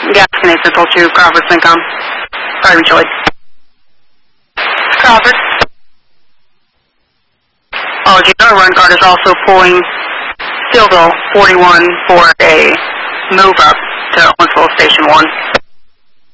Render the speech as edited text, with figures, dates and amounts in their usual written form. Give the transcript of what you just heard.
Gas Canadian Central to Crawford, Syncom. Sorry, Chili. Crawford. Oh, our run card is also pulling Steelville 41 for a move up to Owensville Station 1.